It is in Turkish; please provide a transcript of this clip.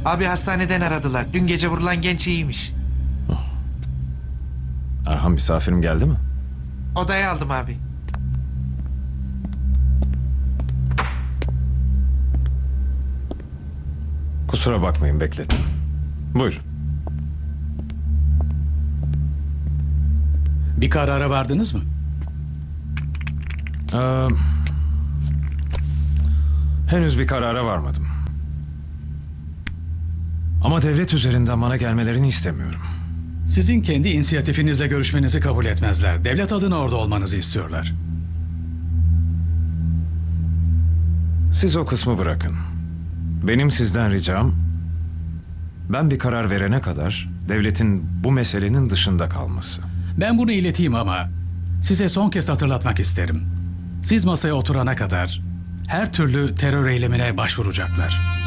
Abi hastaneden aradılar. Dün gece vurulan genç iyiymiş. Erhan, misafirim geldi mi? Odaya aldım abi. Kusura bakmayın, beklettim. Buyurun. Bir karara vardınız mı? Henüz bir karara varmadım. Ama devlet üzerinden bana gelmelerini istemiyorum. Sizin kendi inisiyatifinizle görüşmenizi kabul etmezler. Devlet adına orada olmanızı istiyorlar. Siz o kısmı bırakın. Benim sizden ricam, ben bir karar verene kadar devletin bu meselenin dışında kalması. Ben bunu ileteyim ama size son kez hatırlatmak isterim. Siz masaya oturana kadar her türlü terör eylemine başvuracaklar.